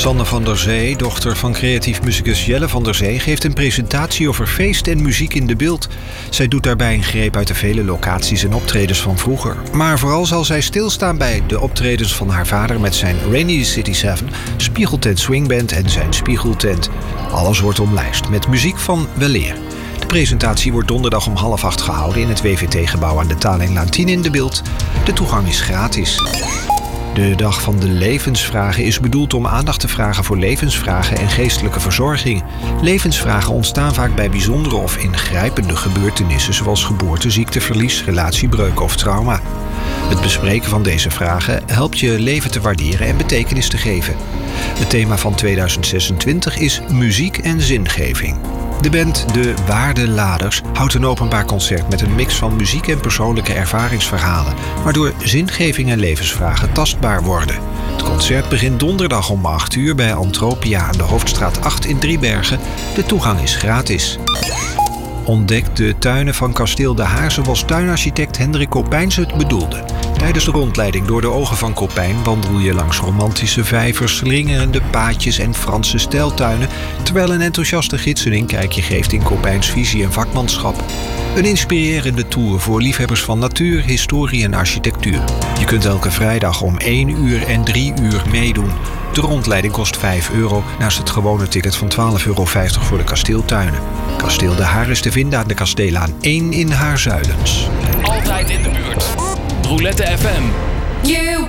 Sanne van der Zee, dochter van creatief muzikus Jelle van der Zee, geeft een presentatie over feest en muziek in de beeld. Zij doet daarbij een greep uit de vele locaties en optredens van vroeger. Maar vooral zal zij stilstaan bij de optredens van haar vader met zijn Rainy City 7, Spiegeltent Swingband en zijn Spiegeltent. Alles wordt omlijst met muziek van weleer. De presentatie wordt donderdag om 7:30 gehouden in het WVT-gebouw aan de Talinglaan 10 in de beeld. De toegang is gratis. De Dag van de Levensvragen is bedoeld om aandacht te vragen voor levensvragen en geestelijke verzorging. Levensvragen ontstaan vaak bij bijzondere of ingrijpende gebeurtenissen zoals geboorte, ziekte, verlies, relatiebreuk of trauma. Het bespreken van deze vragen helpt je leven te waarderen en betekenis te geven. Het thema van 2026 is muziek en zingeving. De band De Waardeladers houdt een openbaar concert met een mix van muziek en persoonlijke ervaringsverhalen, waardoor zingeving en levensvragen tastbaar worden. Het concert begint donderdag om 8:00 bij Antropia aan de Hoofdstraat 8 in Driebergen. De toegang is gratis. Ontdek de tuinen van Kasteel De Haar zoals tuinarchitect Hendrik Kopijns het bedoelde. Tijdens de rondleiding door de ogen van Kopijn wandel je langs romantische vijvers, slingerende paadjes en Franse stijltuinen, terwijl een enthousiaste gids een inkijkje geeft in Kopijns visie en vakmanschap. Een inspirerende tour voor liefhebbers van natuur, historie en architectuur. Je kunt elke vrijdag om 1 uur en 3 uur meedoen. De rondleiding kost €5, naast het gewone ticket van €12,50 voor de kasteeltuinen. Kasteel De Haar is te vinden aan de Kasteelaan 1 in Haarzuilens. Altijd in de buurt. Roulette FM.